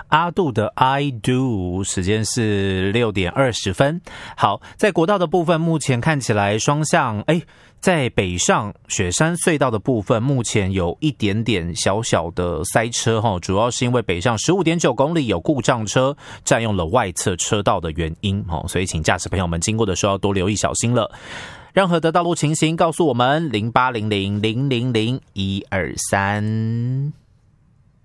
阿杜的 I do， 时间是6点20分。好，在国道的部分，目前看起来双向，在北上雪山隧道的部分，目前有一点点小小的塞车，主要是因为北上15.9公里有故障车占用了外侧车道的原因，所以请驾驶朋友们经过的时候要多留意小心了。任何的道路情形告诉我们0800000123。